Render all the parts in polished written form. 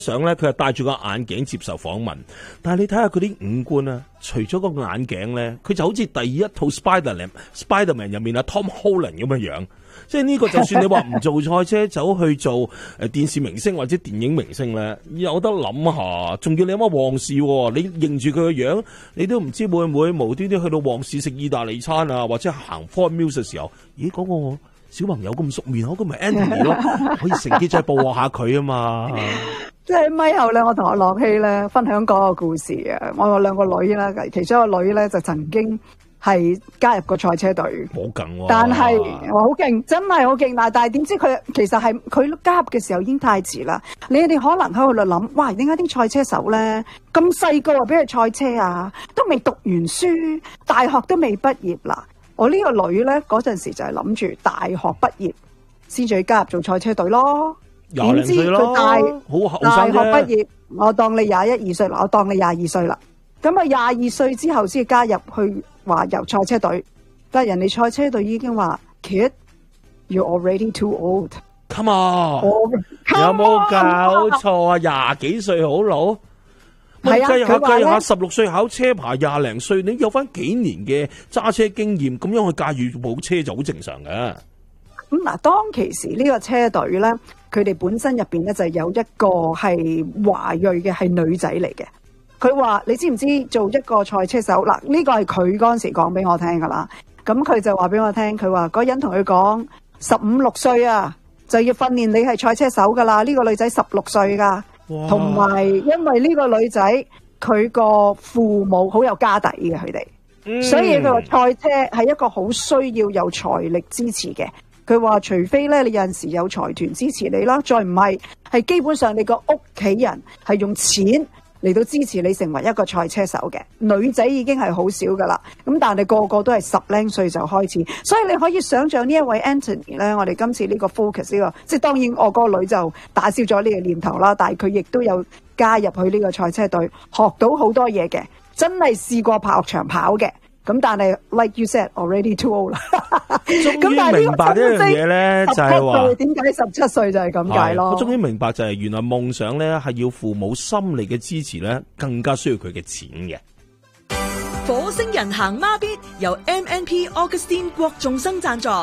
相咧，佢係戴住個眼鏡接受訪問，但係你睇下佢啲五官啊，除咗個眼鏡咧，佢就好似第一套 Spider-Man 入面啊 Tom Holland 咁嘅樣，即係呢個就算你話唔做賽車，走去做電視明星或者電影明星咧，有得諗下。仲要你有乜旺市喎？你認住佢個樣，你都唔知會唔會無端端去到旺市食意大利餐啊，或者行 Ford Mills 嘅時候，咦嗰個小朋友咁熟面口，咁咪 Anthony 咯，可以乘機再捕獲下佢啊嘛。 即係咪後咧，我同阿樂希咧分享嗰個故事啊！我有兩個女啦，其中一個女咧就曾經係加入過賽車隊， 好勁喎！ 但係我好勁，真係好勁。但係點知佢其實係佢加入嘅時候已經太遲啦。你哋可能喺度諗，哇！點解啲賽車手咧咁細個啊俾佢賽車啊？都未讀完書，大學都未畢業啦。我呢個女咧嗰陣時就係諗住大學畢業先至去加入做賽車隊咯。 廿零歲咯， 大學畢業，我當你21-22歲啦，我當你22歲啦。咁啊22歲之後先加入去話入賽車隊，但係人哋賽車隊已經話 Kid, you're already too old. Come on， 有冇搞錯啊？廿幾歲好老，係啊，計下16歲考車牌，廿零歲你有翻幾年嘅揸車經驗，咁樣去駕馭部車就好正常嘅。 咁嗱，當其時呢個車隊咧，佢哋本身入邊咧就有一個係華裔嘅係女仔嚟嘅。佢話：你知唔知做一個賽車手？嗱，呢個係佢嗰陣時講俾我聽噶啦。咁佢就話俾我聽，佢話嗰人同佢講15、16歲啊，就要訓練你係賽車手噶啦。呢個女仔16歲噶，同埋因為呢個女仔佢個父母好有家底嘅佢哋，所以佢話賽車係一個好需要有財力支持嘅。佢話除非咧，你有陣時有財團支持你啦，再唔係係基本上你個屋企人係用錢嚟到支持你成為一個賽車手嘅。女仔已經係好少噶啦，咁但係個個都係10零歲就開始，所以你可以想象呢一位 Anthony 咧，我哋今次呢個 focus 呢個，即係當然我個女就打消咗呢個念頭啦，但係佢亦都有加入去呢個賽車隊，學到好多嘢嘅，真係試過跑場跑嘅。咁但係 like you said already too old 啦。 終於明白呢樣嘢咧，就係話點解17歲就係咁解咯。 我終於明白就係原來夢想咧係要父母心理嘅支持咧，更加需要佢嘅錢嘅。 火星人行孖咇由 MNP Augustine 郭仲生贊助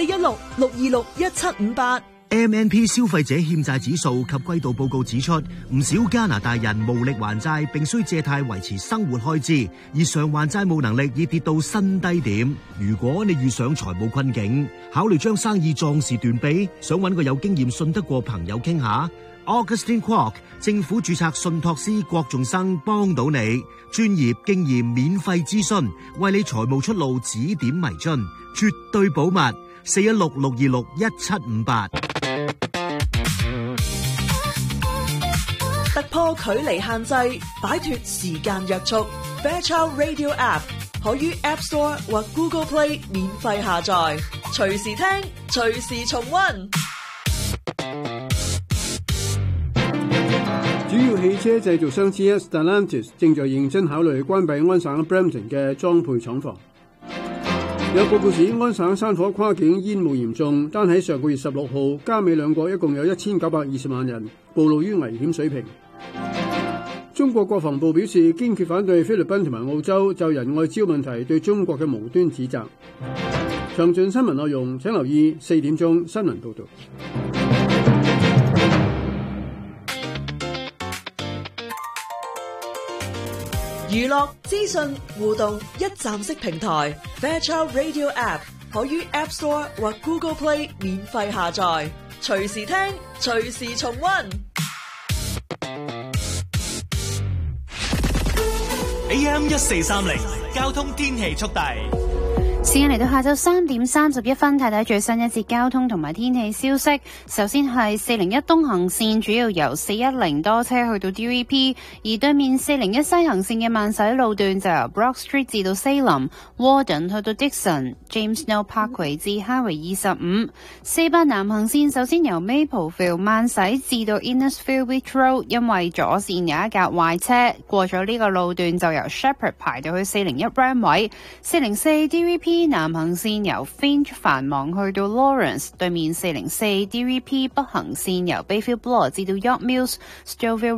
，416-626-1758。 MNP 消費者欠債指數及季度報告指出，唔少加拿大人無力還債，並需借貸維持生活開支，而償還債務能力已跌到新低點。如果你遇上財務困境，考慮將生意壯士斷臂，想揾個有經驗、信得過朋友傾下 ，Augustine Kwok 政府註冊信託師郭仲生幫到你，專業經驗免費諮詢，為你財務出路指點迷津，絕對保密。416-626-1758。 突破距離限制，擺脫時間約束。Fairchild Radio App 可於 App Store 或 Google Play 免費下載，隨時聽，隨時重溫。 主要汽車製造商之一 Stellantis 正在認真考慮關閉安省 Brampton 嘅裝配廠房。有報告指安省山火跨境煙霧嚴重，單喺上個月16號，加美兩國一共有1920萬人暴露於危險水平。中國國防部表示堅決反對菲律賓同埋澳洲就仁愛礁問題對中國嘅無端指責。詳盡新聞內容請留意4點鐘新聞報道。 娛樂資訊互動一站式平台 Fairchild Radio App 可於 App Store 或 Google Play 免費下載，隨時聽，隨時重溫。 AM1430交通天氣速遞。 時間嚟到下晝3點31分，睇睇最新一節交通同埋天氣消息。首先係401東行線，主要由410多車去到 DVP， 而對面401西行線嘅慢駛路段就由 Brock Street 至到 Salem、Warden 去到 Dixon、James Snow Parkway 至 Highway 25。400南行線首先由 Mapleville 慢駛至到 Innisfil Beach Road， 因為左線有一架壞車，過咗呢個路段就由 Shepherd 排到去401 Ramway。404 DVP DVP 南行線由 Finch 繁忙去到 Lawrence， 對面404 DVP 北行線由 Bayfield Bloor 至到 York Mills， Stouffville